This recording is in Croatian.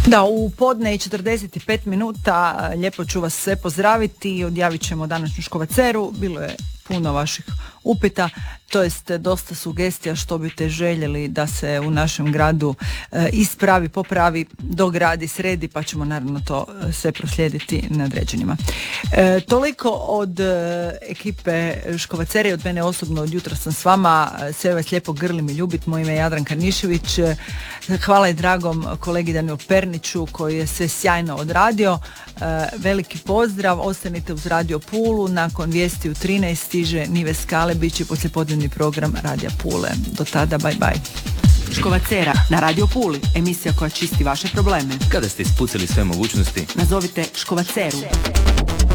Da, u podne i 45 minuta lijepo ću vas sve pozdraviti i odjavit ćemo današnju Škovaceru. Bilo je puno vaših upita, to jest dosta sugestija što biste željeli da se u našem gradu ispravi, popravi, dogradi, sredi, pa ćemo naravno to sve proslijediti nadređenima. Toliko od ekipe Škovacere i od mene osobno. Od jutra sam s vama, sve vas lijepo grlim i ljubit. Moje ime je Jadranka Nišević. Hvala i dragom kolegi Danielu Perniću koji je sve sjajno odradio. Veliki pozdrav, ostanite uz Radio Pulu, nakon vijesti u 13 stiže Nive Skale, bit će poslijepodnevni program Radija Pule. Do tada, bye bye. Škovacera na Radio Puli, emisija koja čisti vaše probleme. Kada ste ispucali sve mogućnosti, nazovite Škovaceru.